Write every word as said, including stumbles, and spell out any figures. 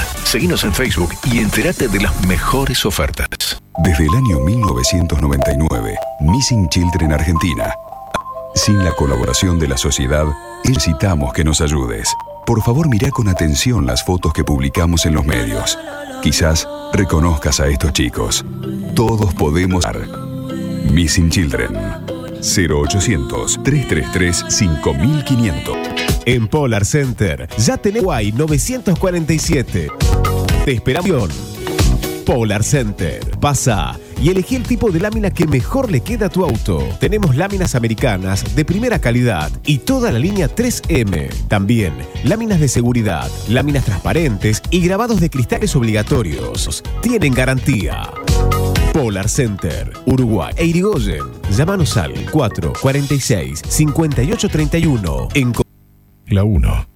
Seguinos en Facebook y entérate de las mejores ofertas. Desde el año mil novecientos noventa y nueve, Missing Children Argentina. Sin la colaboración de la sociedad, necesitamos que nos ayudes. Por favor, mirá con atención las fotos que publicamos en los medios. Quizás reconozcas a estos chicos. Todos podemos dar. Missing Children. cero ochocientos, trescientos treinta y tres, cinco mil quinientos. En Polar Center ya tenemos Guay novecientos cuarenta y siete. Te esperamos. Polar Center. Pasa y elegí el tipo de lámina que mejor le queda a tu auto. Tenemos láminas americanas de primera calidad y toda la línea tres eme. También láminas de seguridad, láminas transparentes y grabados de cristales obligatorios. Tienen garantía. Polar Center, Uruguay e Irigoyen. Llámanos al cuatro cuarenta y seis, cincuenta y ocho treinta y uno. En La uno.